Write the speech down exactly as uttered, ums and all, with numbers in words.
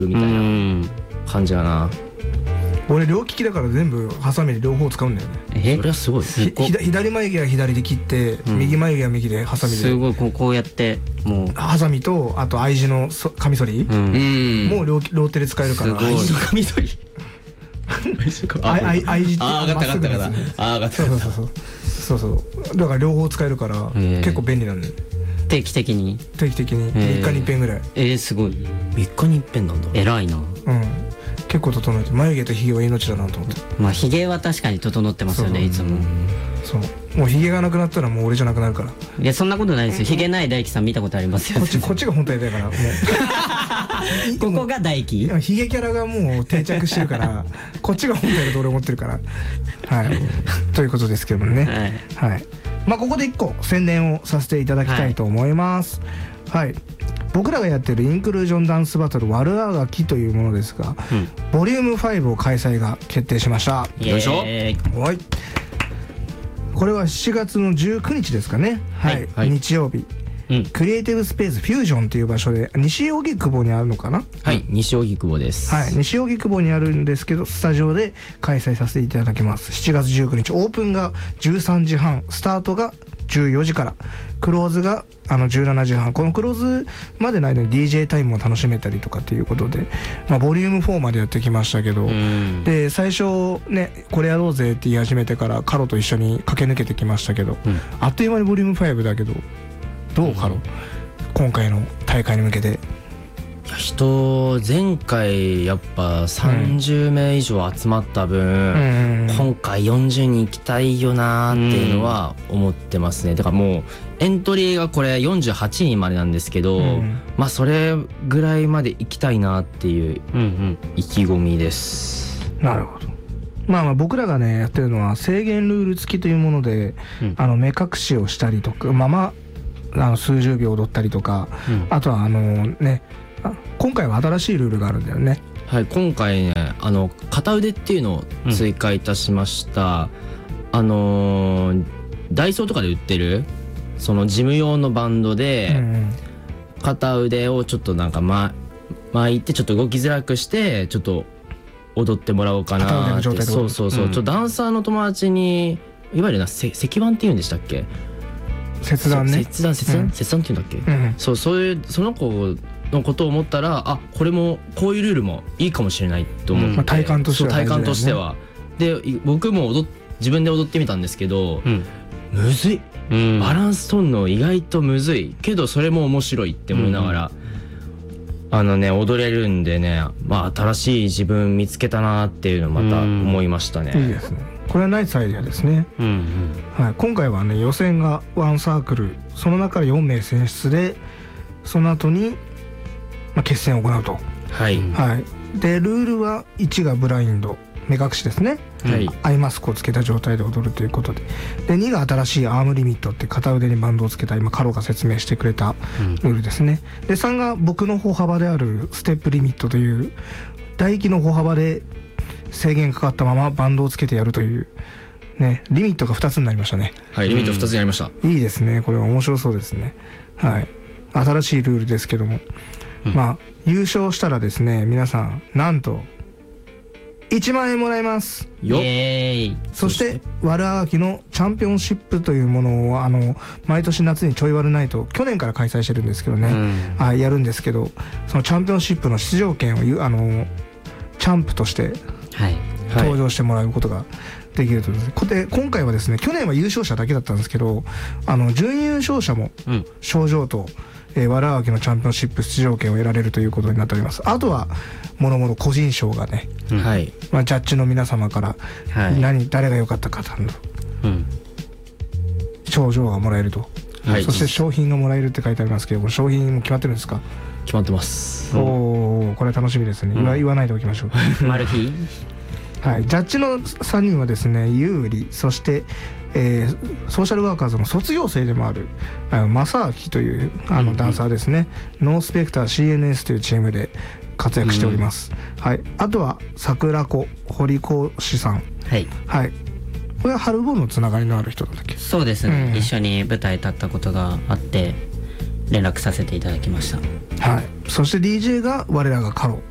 みたいな感じだな。 俺両利きだから全部ハサミで両方使うんだよね。 え、それはすごい。 ひ左眉毛は左で切って、うん、右眉毛は右でハサミで。 すごいこう、こうやってもうハサミとあと愛地のカミソリ、うん、もう 両, 両手で使えるから。 愛地のカミソリ愛地ってああ分かった分かった分かったああ分かった。 そうそうそうそうそうだから両方使えるから結構便利なんだよ。 定期的に定期的にみっかにいっぺんぐらい。 えーすごい。 みっかにいっぺんなんだ。 偉いな。 うん結構整えて、眉毛とひげは命だなと思って。 まあひげは確かに整ってますよね。いつもそうもうひげがなくなったらもう俺じゃなくなるから。 いやそんなことないですよ。ひげない大輝さん見たことありますよ。 こっちこっちが本体だからもうここが大輝。 ひげキャラがもう定着してるからこっちが本体だと俺思ってるからはいということですけどもね。はい、はい、まあここでいっこ宣伝をさせていただきたいと思います。はい、はい、僕らがやってるインクルージョンダンスバトル悪あがきというものですが、うん、ボリュームファイブを開催が決定しました。 よいしょ。 はい、これはしちがつのじゅうくにちですかね。はい、はい、日曜日、うん、クリエイティブスペースフュージョンという場所で西荻窪にあるのかな。 はい、西荻窪です。 はい、西荻窪にあるんですけどスタジオで開催させていただきます。しちがつじゅうくにちオープンがじゅうさんじはん、スタートがじゅうよじから、クローズがあのじゅうしちじはん。このクローズまでの間に ディージェー タイムを楽しめたりとかっていうことで、まあ、ボリュームフォーまでやってきましたけど、で最初ねこれやろうぜって言い始めてからカロと一緒に駆け抜けてきましたけど、うん、あっという間にボリュームファイブだけどどうカロ、うん、今回の大会に向けて。 人前回やっぱさんじゅうめい以上集まった分、うん、今回よんじゅうにん行きたいよなーっていうのは思ってますね。だからもうエントリーがこれよんじゅうはちにんまでなんですけど、うん、まあそれぐらいまで行きたいなっていう意気込みです。 うんうん、なるほど。まあまあ僕らがねやってるのは制限ルール付きというもので、うん、あの目隠しをしたりとか、ままあの数十秒踊ったりとか、うん、あとはあのね今回は新しいルールがあるんだよね。 はい、今回ねあの片腕っていうのを追加いたしました。うん、あのー、ダイソーとかで売ってるそのジム用のバンドで、うん、片腕をちょっとなんか、ま、巻いてちょっと動きづらくしてちょっと踊ってもらおうかなって。そうそうそう、うん、ちょっとダンサーの友達にいわゆるな石板っていうんでしたっけ。 切断ね。 切断切断、うん、切断っていうんだっけ。うん、そうそういうその子のことを思ったらあこれもこういうルールもいいかもしれないと思って、うんまあ、 体感としては、ね、 体感としてはで僕も踊自分で踊ってみたんですけど、うん、むずい、うん、バランス取るの意外とむずいけどそれも面白いって思いながら、うん、あのね踊れるんでね、まあ、新しい自分見つけたなっていうのをまた思いましたね。 うん、いいですね。これはナイスアイデアですね。うんうん、はい、今回はね予選がワンサークルその中からよんめい選出でその後にまあ、決戦を行うと。はい、はい、でルールはいちがブラインド目隠しですね、はい、アイマスクをつけた状態で踊るということで、でにが新しいアームリミットって片腕にバンドをつけた今カロが説明してくれたルールですね、うん、でさんが僕の歩幅であるステップリミットという唾液の歩幅で制限かかったままバンドをつけてやるというね、リミットがふたつになりましたね。 はい、リミットふたつになりました。 いいですね。これは面白そうですね。はい、新しいルールですけども、うん、まあ優勝したらですね皆さんなんといちまんえんもらえますよ。 そして悪あがきのチャンピオンシップというものをあの毎年夏にちょい悪ナイト去年から開催してるんですけどね、うん、あやるんですけどそのチャンピオンシップの出場権をあのチャンプとして登場してもらうことができるということで、今回はですね去年は優勝者だけだったんですけどあの準優勝者も賞状と、うんえー、わらあきのチャンピオンシップ出場権を得られるということになっております。あとはもろもろ個人賞がね、うんはいまあ、ジャッジの皆様から何、はい、誰が良かったかと、うん、賞状がもらえると、はい、そして商品がもらえるって書いてありますけどこれ商品も決まってるんですか？ 決まってます。 おおこれ楽しみですね、うん、言わないでおきましょう。 マル秘はい、ジャッジのさんにんはですね有利そしてえー、ソーシャルワーカーズの卒業生でもある正明というあのダンサーですね、うんうん、ノースペクター シーエヌエス というチームで活躍しております、うんはい、あとは桜子堀越さん、はいはい、これはハルボンのつながりのある人だっけ？ そうですね、うん、一緒に舞台立ったことがあって連絡させていただきました。 はい、そして ディージェー が我らがカロ